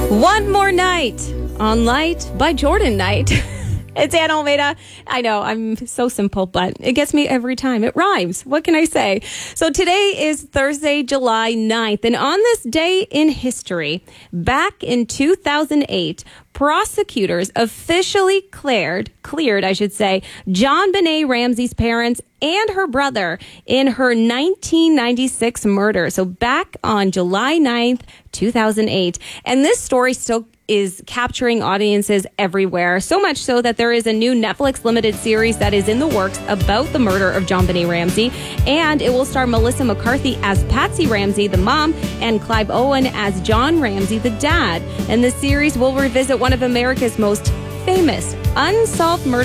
One More Night on Light by Jordan Knight. It's Anna Almeida. I know, I'm so simple, but it gets me every time. It rhymes. What can I say? So today is Thursday, July 9th, and on this day in history, back in 2008, prosecutors officially cleared, JonBenét Ramsey's parents and her brother in her 1996 murder. So back on July 9th, 2008. And this story still is capturing audiences everywhere. So much so that there is a new Netflix limited series that is in the works about the murder of JonBenét Ramsey. And it will star Melissa McCarthy as Patsy Ramsey, the mom, and Clive Owen as John Ramsey, the dad. And the series will revisit one of America's most famous unsolved murders